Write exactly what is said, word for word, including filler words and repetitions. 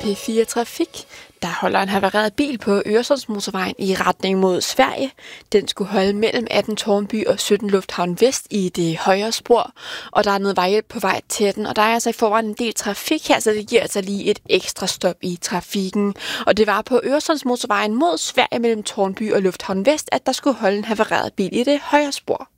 P fire Trafik. Der holder en havareret bil på Øresundsmotorvejen i retning mod Sverige. Den skulle holde mellem atten Tårnby og sytten Lufthavn Vest i det højre spor. Og der er noget vejhjælp på vej til den. Og der er altså i forvejen en del trafik her, så det giver altså lige et ekstra stop i trafikken. Og det var på Øresundsmotorvejen mod Sverige mellem Tårnby og Lufthavn Vest, at der skulle holde en havareret bil i det højre spor.